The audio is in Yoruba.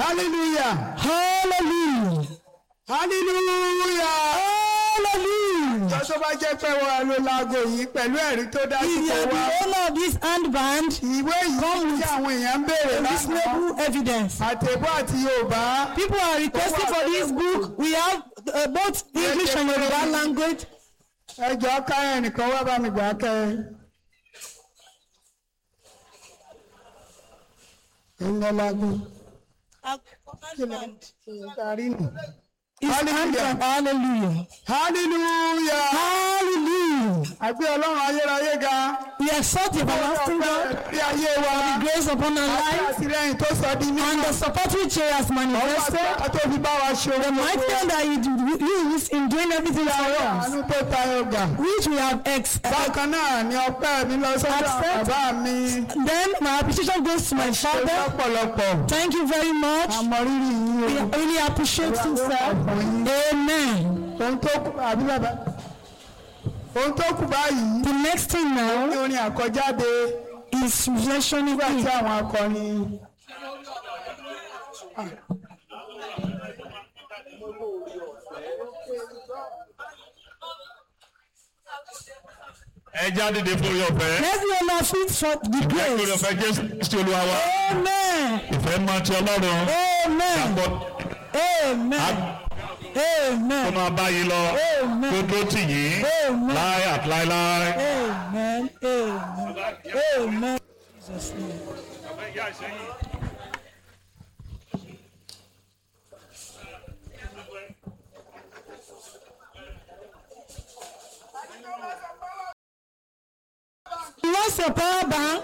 Hallelujah. Hallelujah. Hallelujah. Hallelujah. Jọ́sọ́ bá jẹ́ pé wọ́n lo láago yìí pẹ̀lú ẹ̀rí tó dájú If you kò are wá. the owner of this handband, Ìwé yìí tí àwọn èèyàn ń béèrè lásán. reasonable evidence. Àtẹ̀bọ́ àti Yorùbá. People are requesting for this book. We have both English and Yoruba language. Ẹ jọ̀ọ́ káyọ̀ nìkan wá bá mi gbà kẹ́. Ìnàlágún. Hallelujah. Hallelujah. Hallelujah. Àgbé Ọlọ́run ayérayé ga. We exalt the everlasting God, Bí ayé wa. the grace upon our Àti life, àtìlẹ́yìn tó sọ di mímọ́. and the support which He has manifested. Ọwọ́ tó fi bá wa ṣe The ohun mighty hand that He used in doing everything for us, àánú tó tayọ gà. which we have Bákan náà ni ọpẹ́ mi lọ sọ́dọ̀ Accept. bàbá mi. Then my appreciation goes to my father. Lọ́pọ̀lọpọ̀. Thank you very much. Àmọ̀rírì yìí We o. really appreciate himself. Amen. Ohun tó kù àbí bàbá. Ohun tó kù báyìí. The next thing Ní now orin àkọjáde is relationship. nígbà tí àwọn akọrin. Ẹ jáde dé fún orí ọ̀fẹ́. Let's be on our feet for the Orí grace. ọ̀fẹ́ Jésù Olúwa wa. Amen. Ìfẹ́ máa ti Ọlọ́run. Amen. Dàpọ̀ Amen. tó Amen. máa bá yín lọ. Amen. Tó dó tì yín. Amen. Láé àti láéláé. Amen. Amen. Amen. Jesus' name. He wants a power bank.